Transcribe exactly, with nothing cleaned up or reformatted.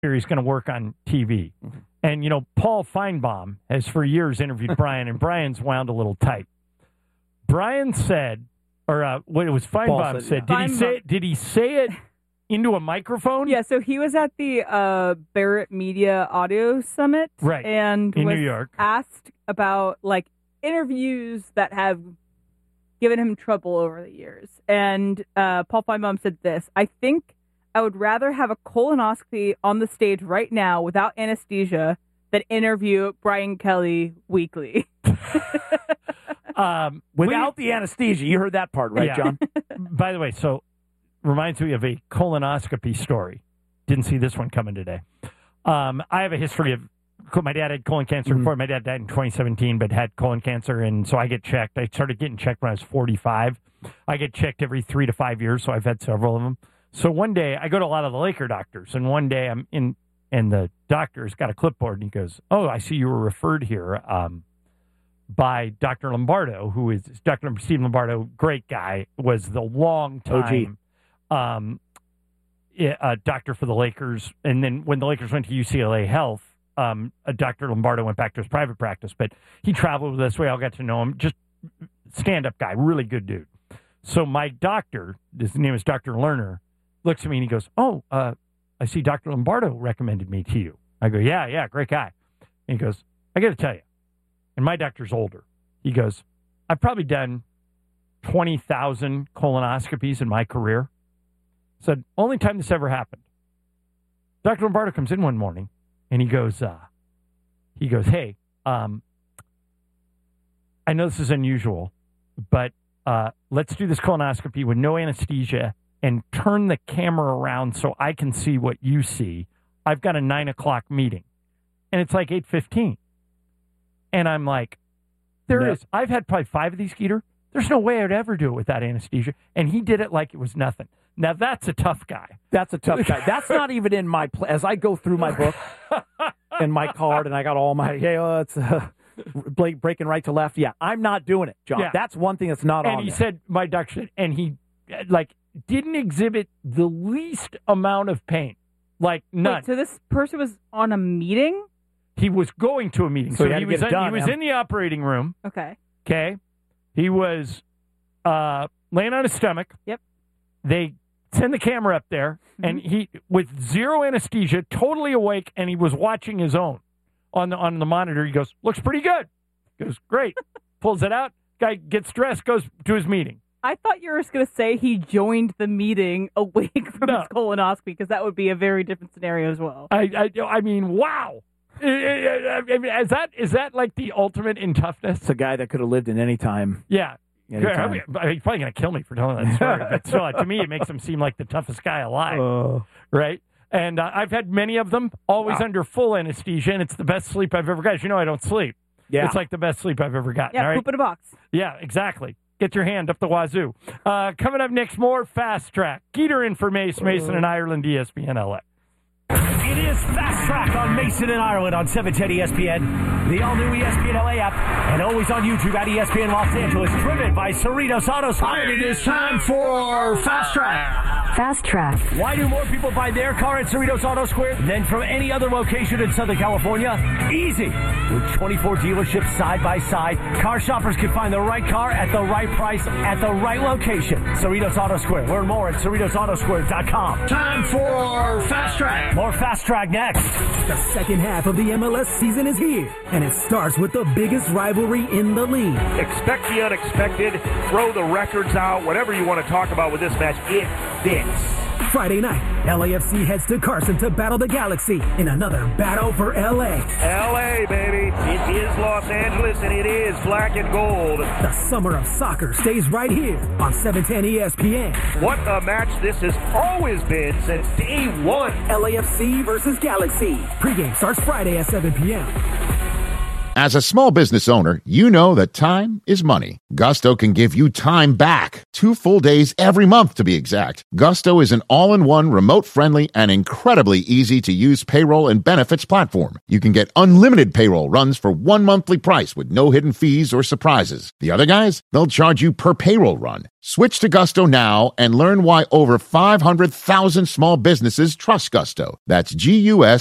he's going to work on T V. Mm-hmm. And, you know, Paul Feinbaum has for years interviewed Brian, and Brian's wound a little tight. Brian said, or uh, what it was Feinbaum said, said yeah. did, he say it, did he say it into a microphone? Yeah, so he was at the uh, Barrett Media Audio Summit. Right, and in was New York. Asked about, like, interviews that have given him trouble over the years. And uh, Paul Feinbaum said this, I think I would rather have a colonoscopy on the stage right now without anesthesia than interview Brian Kelly weekly. um, without we, the anesthesia. You heard that part, right, yeah. John? By the way, so reminds me of a colonoscopy story. Didn't see this one coming today. Um, I have a history of, my dad had colon cancer mm-hmm. before. My dad died in twenty seventeen, but had colon cancer, and so I get checked. I started getting checked when I was forty-five. I get checked every three to five years, so I've had several of them. So one day, I go to a lot of the Laker doctors, and one day I'm in, and the doctor's got a clipboard, and he goes, oh, I see you were referred here um, by Doctor Lombardo, who is, Doctor Steve Lombardo, great guy, was the long-time um, uh, doctor for the Lakers, and then when the Lakers went to U C L A Health, um, uh, Doctor Lombardo went back to his private practice, but he traveled with us, we all got to know him, just stand-up guy, really good dude. So my doctor, his name is Doctor Lerner, looks at me and he goes, oh, uh, I see Doctor Lombardo recommended me to you. I go, yeah, yeah, great guy. And he goes, I got to tell you, and my doctor's older. He goes, I've probably done twenty thousand colonoscopies in my career. Said, only time this ever happened. Doctor Lombardo comes in one morning and he goes, uh, he goes, hey, um, I know this is unusual, but uh, let's do this colonoscopy with no anesthesia and turn the camera around so I can see what you see. I've got a nine o'clock meeting. And it's like eight fifteen. And I'm like, there no. is. I've had probably five of these, Skeeter. There's no way I'd ever do it without anesthesia. And he did it like it was nothing. Now, that's a tough guy. That's a tough guy. That's not even in my pl- as I go through my book and my card, and I got all my, hey, oh, it's uh, breaking right to left. Yeah, I'm not doing it, John. Yeah. That's one thing that's not and on And he there. said, my doctor said, and he, like, didn't exhibit the least amount of pain. Like, none. Wait, so this person was on a meeting? He was going to a meeting. So, so he, he was, in, done, he was in the operating room. Okay. Okay. He was uh, laying on his stomach. Yep. They send the camera up there, mm-hmm. and he, with zero anesthesia, totally awake, and he was watching his own on the on the monitor. He goes, looks pretty good. He goes, great. Pulls it out. Guy gets dressed, goes to his meeting. I thought you were going to say he joined the meeting awake from no. his colonoscopy, because that would be a very different scenario as well. I I, I mean, wow. I mean, is that is that like the ultimate in toughness? It's a guy that could have lived in any time. Yeah. Anytime. He's probably going to kill me for telling that story. But still, to me, it makes him seem like the toughest guy alive. Uh, right? And uh, I've had many of them, always wow. under full anesthesia, and it's the best sleep I've ever got. As you know, I don't sleep. Yeah. It's like the best sleep I've ever gotten. Yeah, all right? poop in a box. Yeah, exactly. Get your hand up the wazoo. Uh, coming up next, more Fast Track. Geeter in for Mace, Mason and Ireland, E S P N L A. It is Fast Track on Mason and Ireland on seven ten E S P N, the all-new E S P N L A app, and always on YouTube at E S P N Los Angeles, driven by Cerritos Auto Square. It is time for Fast Track. Fast Track. Why do more people buy their car at Cerritos Auto Square than from any other location in Southern California? Easy. With twenty-four dealerships side by side, car shoppers can find the right car at the right price at the right location. Cerritos Auto Square. Learn more at Cerritos Auto Square dot com. Time for Fast Track. More Fast Track next. The second half of the M L S season is here, and it starts with the biggest rivalry in the league. Expect the unexpected, throw the records out, whatever you want to talk about with this match, it fits. Friday night, L A F C heads to Carson to battle the Galaxy in another battle for L A. L A, baby. It is Los Angeles, and it is black and gold. The summer of soccer stays right here on seven ten E S P N. What a match this has always been since day one. L A F C versus Galaxy. Pre-game starts Friday at seven p.m. As a small business owner, you know that time is money. Gusto can give you time back. Two full days every month, to be exact. Gusto is an all-in-one, remote-friendly, and incredibly easy-to-use payroll and benefits platform. You can get unlimited payroll runs for one monthly price with no hidden fees or surprises. The other guys, they'll charge you per payroll run. Switch to Gusto now and learn why over five hundred thousand small businesses trust Gusto. That's G U S